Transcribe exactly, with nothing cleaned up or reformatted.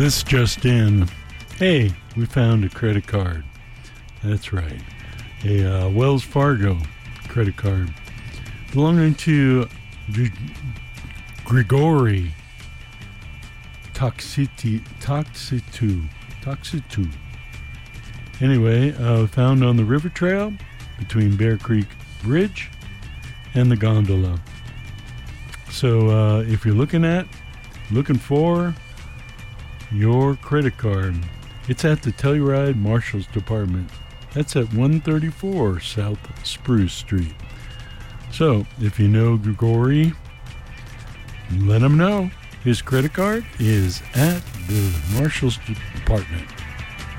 This just in. Hey, we found a credit card. That's right. A uh, Wells Fargo credit card belonging to G- Grigory Toxiti, Toxitu. Toxitu. Anyway, uh, found on the river trail between Bear Creek Bridge and the gondola. So uh, if you're looking at, looking for your credit card, it's at the Telluride Marshal's Department. That's at one thirty-four South Spruce Street. So if you know Grigory, let him know. His credit card is at the Marshal's Department.